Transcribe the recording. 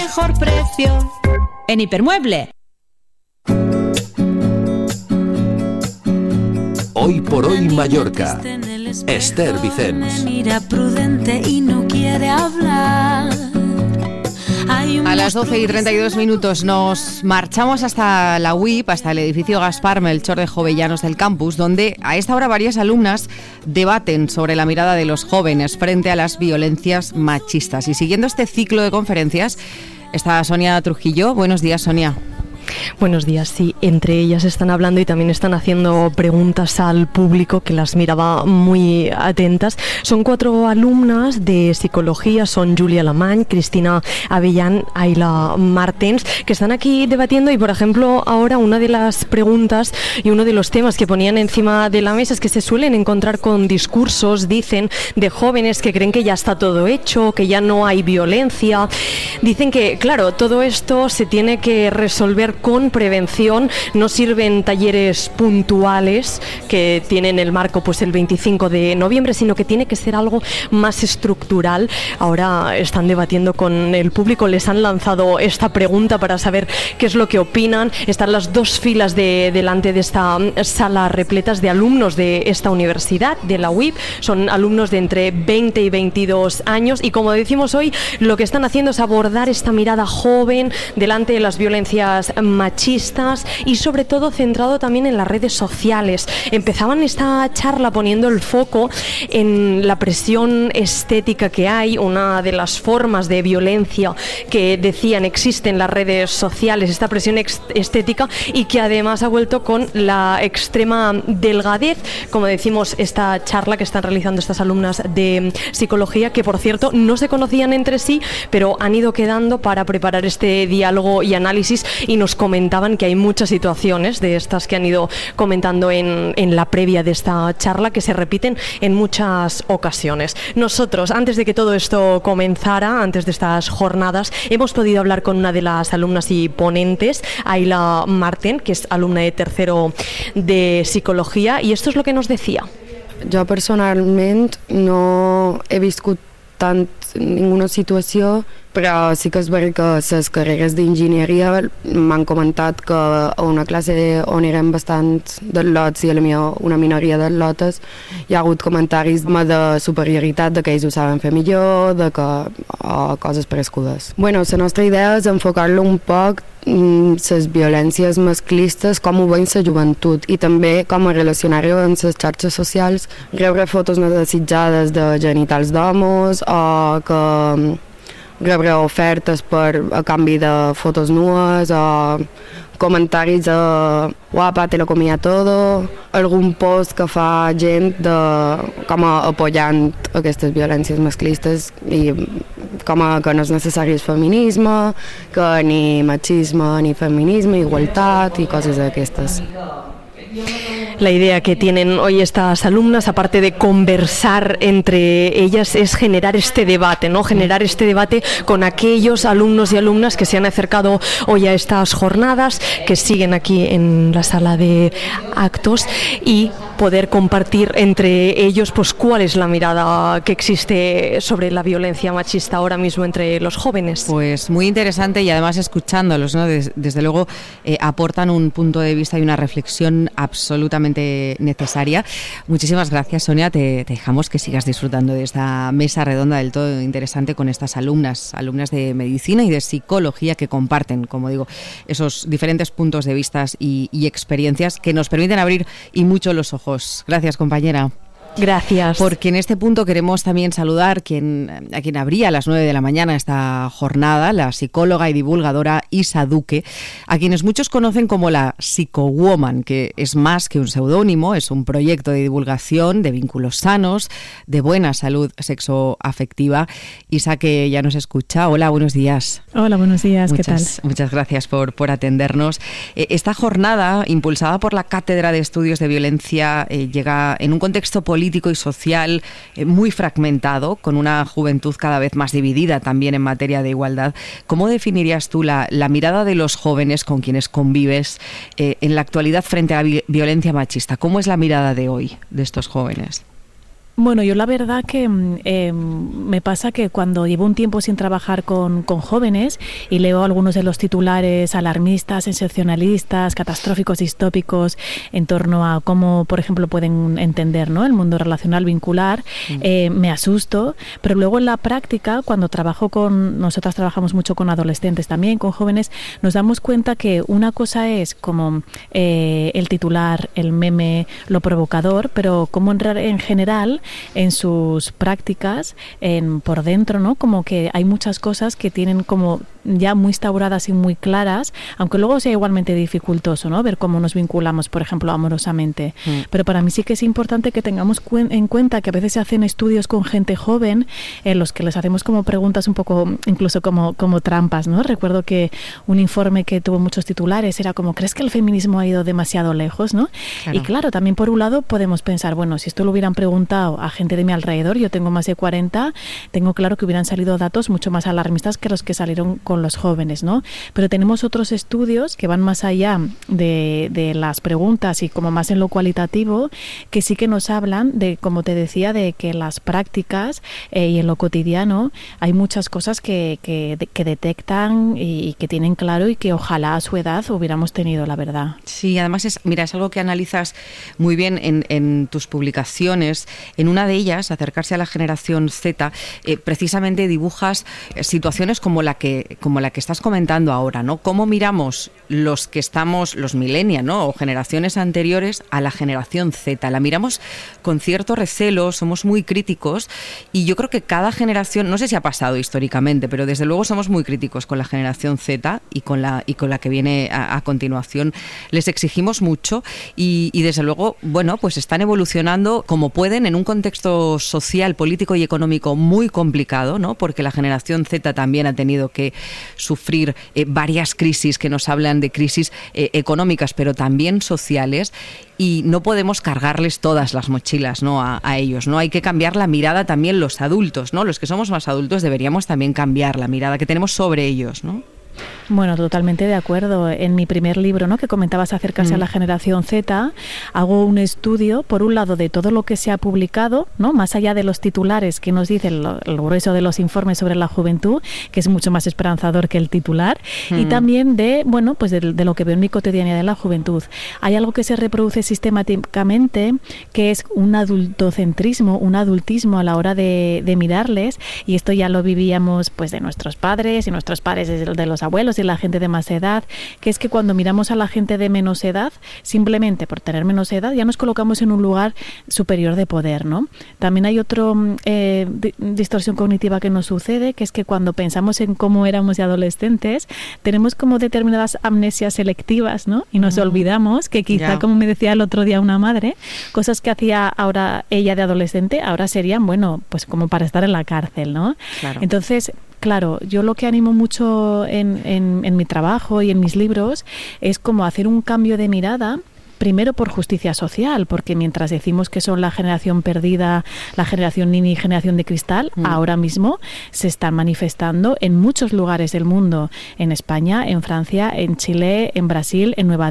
Mejor precio en Hipermueble. Hoy por hoy Mallorca. Esther Vicens. Mira prudente y no quiere hablar. A las 12:32 nos marchamos hasta la UIP, hasta el edificio Gaspar Melchor de Jovellanos del campus, donde a esta hora varias alumnas debaten sobre la mirada de los jóvenes frente a las violencias machistas. Y siguiendo este ciclo de conferencias está Sonia Trujillo. Buenos días, Sonia. Buenos días, sí, entre ellas están hablando y también están haciendo preguntas al público, que las miraba muy atentas. Son 4 alumnas de psicología, son Julia Alamany, Cristina Avellán, Ayla Martens, que están aquí debatiendo. Y por ejemplo, ahora una de las preguntas y uno de los temas que ponían encima de la mesa es que se suelen encontrar con discursos, dicen, de jóvenes que creen que ya está todo hecho, que ya no hay violencia. Dicen que, claro, todo esto se tiene que resolver con prevención. No sirven talleres puntuales que tienen el marco pues el 25 de noviembre, sino que tiene que ser algo más estructural. Ahora están debatiendo con el público, les han lanzado esta pregunta para saber qué es lo que opinan. Están las 2 filas delante de esta sala repletas de alumnos de esta universidad, de la UIP. Son alumnos de entre 20 y 22 años y, como decimos hoy, lo que están haciendo es abordar esta mirada joven delante de las violencias machistas y sobre todo centrado también en las redes sociales. Empezaban esta charla poniendo el foco en la presión estética que hay, una de las formas de violencia que decían existe en las redes sociales, esta presión estética, y que además ha vuelto con la extrema delgadez. Como decimos, esta charla que están realizando estas alumnas de psicología, que por cierto no se conocían entre sí, pero han ido quedando para preparar este diálogo y análisis, y nos comentaban que hay muchas situaciones de estas que han ido comentando en la previa de esta charla que se repiten en muchas ocasiones. Nosotros, antes de que todo esto comenzara, antes de estas jornadas, hemos podido hablar con una de las alumnas y ponentes, Ayla Martens, que es alumna de tercero de psicología, y esto es lo que nos decía. Jo personalment no he viscut tant ninguna situació, però sí que és veritat que les carreres d'enginyeria m'han comentat que a una classe on eren bastants d'atlots i a la meva una minoria d'atlotes hi ha hagut comentaris de superioritat, de que ells ho saben fer millor, de que coses parescudes. Bueno, la nostra idea és enfocar-lo un poc les violències masclistes, com ho veiem la joventut, i també com a relacionar-ho amb les xarxes socials, rebre fotos no desitjades de genitals d'homes, o que rebre ofertes a canvi de fotos nues, o comentaris de guapa, te lo comía todo, algun post que fa gent com a apoyant aquestes violències masclistes i com a que no és necessari el feminisme, que ni machisme ni feminisme, igualtat i coses d'aquestes. La idea que tienen hoy estas alumnas, aparte de conversar entre ellas, es generar este debate, ¿no? Generar este debate con aquellos alumnos y alumnas que se han acercado hoy a estas jornadas, que siguen aquí en la sala de actos, y poder compartir entre ellos pues cuál es la mirada que existe sobre la violencia machista ahora mismo entre los jóvenes. Pues muy interesante, y además escuchándolos, ¿no? Desde luego aportan un punto de vista y una reflexión absolutamente necesaria. Muchísimas gracias, Sonia. Te dejamos que sigas disfrutando de esta mesa redonda del todo interesante con estas alumnas de medicina y de psicología que comparten, como digo, esos diferentes puntos de vista y experiencias que nos permiten abrir y mucho los ojos. Gracias, compañera. Gracias. Porque en este punto queremos también saludar a quien abría a las 9 de la mañana esta jornada, la psicóloga y divulgadora Isa Duque, a quienes muchos conocen como la Psicowoman, que es más que un seudónimo, es un proyecto de divulgación de vínculos sanos, de buena salud sexoafectiva. Isa, que ya nos escucha. Hola, buenos días. Hola, buenos días. ¿Qué tal? Muchas gracias por atendernos. Esta jornada, impulsada por la Cátedra de Estudios de Violencia, llega en un contexto político y social muy fragmentado, con una juventud cada vez más dividida también en materia de igualdad. ¿Cómo definirías tú la mirada de los jóvenes con quienes convives en la actualidad frente a la violencia machista? ¿Cómo es la mirada de hoy de estos jóvenes? Bueno, yo la verdad que me pasa que cuando llevo un tiempo sin trabajar con jóvenes y leo algunos de los titulares alarmistas, sensacionalistas, catastróficos, distópicos en torno a cómo, por ejemplo, pueden entender, ¿no?, el mundo relacional vincular, me asusto, pero luego en la práctica, cuando nosotras trabajamos mucho con adolescentes también, con jóvenes, nos damos cuenta que una cosa es como el titular, el meme, lo provocador, pero como en general en sus prácticas, por dentro, ¿no?, como que hay muchas cosas que tienen como ya muy instauradas y muy claras, aunque luego sea igualmente dificultoso, ¿no?, ver cómo nos vinculamos, por ejemplo, amorosamente. Pero para mí sí que es importante que tengamos en cuenta que a veces se hacen estudios con gente joven en los que les hacemos como preguntas un poco, incluso como trampas, ¿no? Recuerdo que un informe que tuvo muchos titulares era como, ¿crees que el feminismo ha ido demasiado lejos, ¿no? Claro. Y claro, también por un lado podemos pensar, bueno, si esto lo hubieran preguntado a gente de mi alrededor, yo tengo más de 40, tengo claro que hubieran salido datos mucho más alarmistas que los que salieron con los jóvenes, ¿no? Pero tenemos otros estudios que van más allá de las preguntas y como más en lo cualitativo, que sí que nos hablan de, como te decía, de que las prácticas y en lo cotidiano hay muchas cosas que detectan y que tienen claro y que ojalá a su edad hubiéramos tenido, la verdad. Sí, además es algo que analizas muy bien en tus publicaciones. En una de ellas, Acercarse a la generación Z, precisamente dibujas situaciones como la que estás comentando ahora, ¿no? Cómo miramos los millennials, ¿no?, o generaciones anteriores a la generación Z. La miramos con cierto recelo, somos muy críticos y yo creo que cada generación, no sé si ha pasado históricamente, pero desde luego somos muy críticos con la generación Z y con la que viene a continuación. Les exigimos mucho y desde luego, bueno, pues están evolucionando como pueden en un contexto social, político y económico muy complicado, ¿no?, porque la generación Z también ha tenido que sufrir varias crisis que nos hablan de crisis económicas, pero también sociales, y no podemos cargarles todas las mochilas, ¿no?, a ellos, ¿no? Hay que cambiar la mirada también los adultos, ¿no? Los que somos más adultos deberíamos también cambiar la mirada que tenemos sobre ellos, ¿no? Bueno, totalmente de acuerdo. En mi primer libro, ¿no?, que comentabas Acercarse a la generación Z, hago un estudio, por un lado, de todo lo que se ha publicado, ¿no?, más allá de los titulares que nos dicen el grueso de los informes sobre la juventud, que es mucho más esperanzador que el titular, y también de lo que veo en mi cotidianidad de la juventud. Hay algo que se reproduce sistemáticamente, que es un adultocentrismo, un adultismo a la hora de mirarles, y esto ya lo vivíamos pues de nuestros padres y nuestros padres de los abuelos y la gente de más edad, que es que cuando miramos a la gente de menos edad, simplemente por tener menos edad, ya nos colocamos en un lugar superior de poder, ¿no? También hay otra distorsión cognitiva que nos sucede, que es que cuando pensamos en cómo éramos de adolescentes, tenemos como determinadas amnesias selectivas, ¿no? Y nos olvidamos que quizá, como me decía el otro día una madre, cosas que hacía ahora ella de adolescente, ahora serían, bueno, pues como para estar en la cárcel, ¿no? Claro. Entonces, claro, yo lo que animo mucho en mi trabajo y en mis libros es como hacer un cambio de mirada, primero por justicia social, porque mientras decimos que son la generación perdida, la generación Nini y generación de cristal, ahora mismo se están manifestando en muchos lugares del mundo, en España, en Francia, en Chile, en Brasil, en Nueva